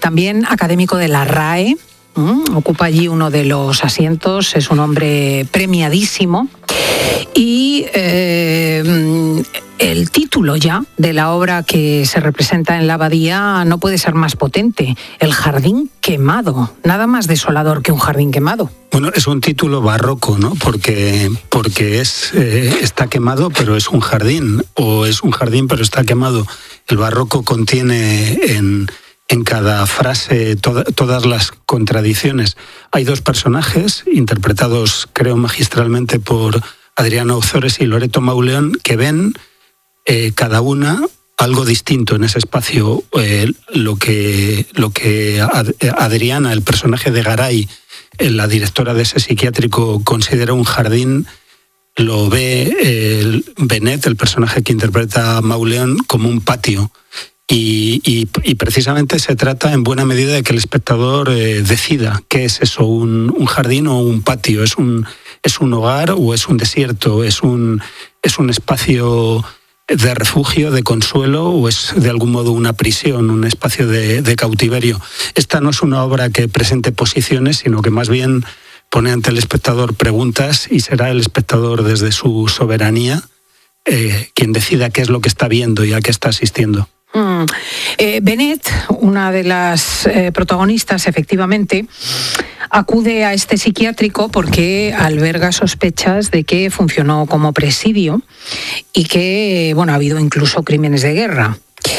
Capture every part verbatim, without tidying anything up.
también académico de la R A E, ¿m? Ocupa allí uno de los asientos, es un hombre premiadísimo y eh, el título ya de la obra que se representa en la abadía no puede ser más potente, El jardín quemado, nada más desolador que un jardín quemado. Bueno, es un título barroco, ¿no? Porque, porque es, eh, está quemado, pero es un jardín, o es un jardín, pero está quemado. El barroco contiene en, en cada frase to- todas las contradicciones. Hay dos personajes, interpretados, creo, magistralmente por Adriana Ozores y Loreto Mauleón, que ven eh, cada una algo distinto en ese espacio. Eh, lo que, lo que Ad- Adriana, el personaje de Garay, la directora de ese psiquiátrico, considera un jardín, lo ve eh, Benet, el personaje que interpreta a Mauleón, como un patio. Y, y, y precisamente se trata en buena medida de que el espectador eh, decida qué es eso, un, un jardín o un patio, es un, es un hogar o es un desierto, es un, es un espacio de refugio, de consuelo, o es de algún modo una prisión, un espacio de, de cautiverio. Esta no es una obra que presente posiciones, sino que más bien pone ante el espectador preguntas, y será el espectador desde su soberanía eh, quien decida qué es lo que está viendo y a qué está asistiendo. Mm. Eh, Benet, una de las eh, protagonistas, efectivamente, acude a este psiquiátrico porque alberga sospechas de que funcionó como presidio y que, bueno, ha habido incluso crímenes de guerra.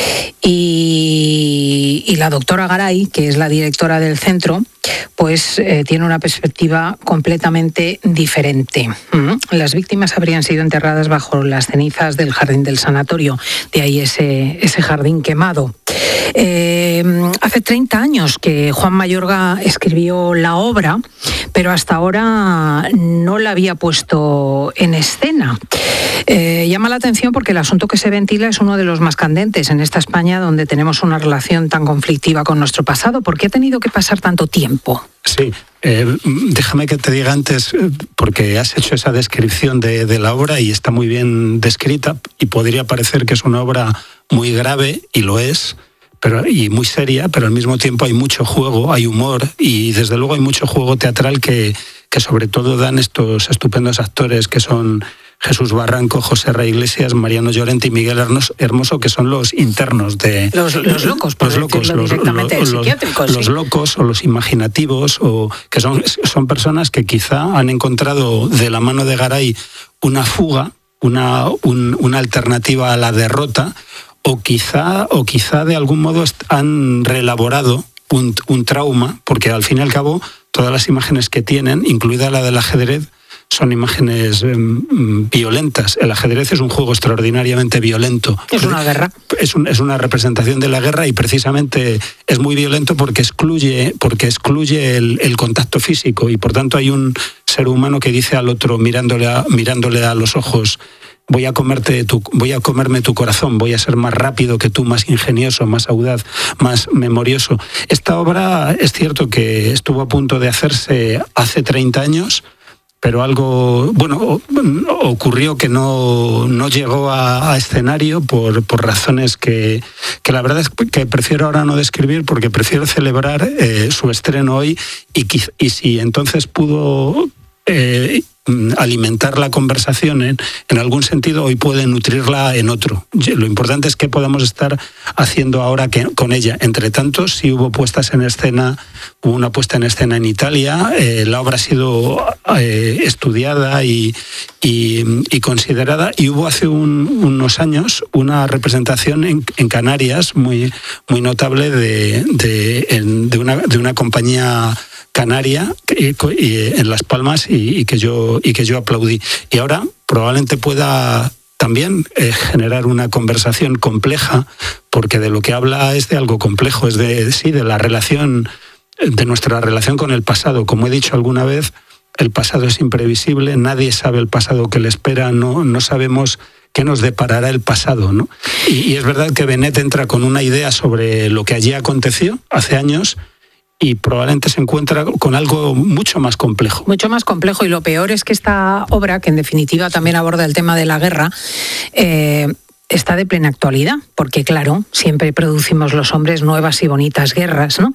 Y, y la doctora Garay, que es la directora del centro, pues eh, tiene una perspectiva completamente diferente. ¿Mm? Las víctimas habrían sido enterradas bajo las cenizas del jardín del sanatorio, de ahí ese, ese jardín quemado. Eh, hace treinta años que Juan Mayorga escribió la obra, pero hasta ahora no la había puesto en escena. Eh, llama la atención porque el asunto que se ventila es uno de los más candentes en esta España, donde tenemos una relación tan conflictiva con nuestro pasado. ¿Por qué ha tenido que pasar tanto tiempo? Sí, eh, déjame que te diga antes, porque has hecho esa descripción de, de la obra y está muy bien descrita, y podría parecer que es una obra muy grave, y lo es, pero, y muy seria, pero al mismo tiempo hay mucho juego, hay humor, y desde luego hay mucho juego teatral que, que sobre todo dan estos estupendos actores que son Jesús Barranco, José Ra Iglesias, Mariano Llorente y Miguel Hermoso, que son los internos de... Los, los locos, por los locos, los, directamente los, psiquiátricos. Los sí. locos o los imaginativos, o que son, son personas que quizá han encontrado de la mano de Garay una fuga, una, un, una alternativa a la derrota, o quizá, o quizá de algún modo han reelaborado un, un trauma, porque al fin y al cabo todas las imágenes que tienen, incluida la del ajedrez, son imágenes eh, violentas. El ajedrez es un juego extraordinariamente violento. Es una guerra. Es, un, es una representación de la guerra, y precisamente es muy violento porque excluye, porque excluye el, el contacto físico, y por tanto hay un ser humano que dice al otro, mirándole a, mirándole a los ojos: voy a comerte tu, voy a comerme tu corazón, voy a ser más rápido que tú, más ingenioso, más audaz, más memorioso. Esta obra es cierto que estuvo a punto de hacerse hace treinta años, pero algo, bueno, ocurrió que no, no llegó a, a escenario por, por razones que, que la verdad es que prefiero ahora no describir, porque prefiero celebrar eh, su estreno hoy, y, y si entonces pudo eh, alimentar la conversación en, en algún sentido, hoy puede nutrirla en otro. Lo importante es qué podemos estar haciendo ahora que, con ella. Entre tanto, sí hubo puestas en escena, hubo una puesta en escena en Italia, eh, la obra ha sido eh, estudiada y, y, y considerada, y hubo hace un, unos años una representación en, en Canarias muy, muy notable de, de, en, de, una, de una compañía canaria y, y en Las Palmas, y, y que yo y que yo aplaudí. Y ahora probablemente pueda también eh, generar una conversación compleja, porque de lo que habla es de algo complejo, es de sí de la relación, de nuestra relación con el pasado. Como he dicho alguna vez, el pasado es imprevisible, nadie sabe el pasado que le espera, no no sabemos qué nos deparará el pasado, ¿no? Y, y es verdad que Benet entra con una idea sobre lo que allí aconteció hace años, y probablemente se encuentra con algo mucho más complejo. Mucho más complejo, y lo peor es que esta obra, que en definitiva también aborda el tema de la guerra, eh, está de plena actualidad, porque claro, siempre producimos los hombres nuevas y bonitas guerras, ¿no?